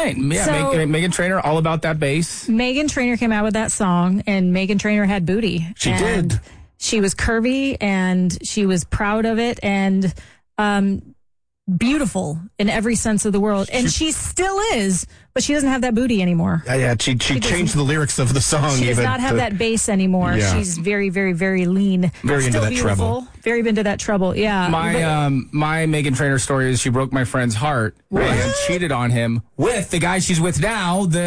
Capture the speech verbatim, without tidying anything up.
right. Yeah, So- Meg- Meghan Trainor, all about that bass. Meghan Trainor came out with that song, and Meghan Trainor had booty. She and did. She was curvy, and she was proud of it, and um, beautiful in every sense of the world. And she, she still is, but she doesn't have that booty anymore. Yeah, yeah. She she, She changed the lyrics of the song. She does even not have to- that bass anymore. Yeah. She's very, very, very lean. Very into Still that beautiful. treble. Very into that treble. Yeah. My But- um my Meghan Trainor story is she broke my friend's heart and cheated on him with the guy she's with now. The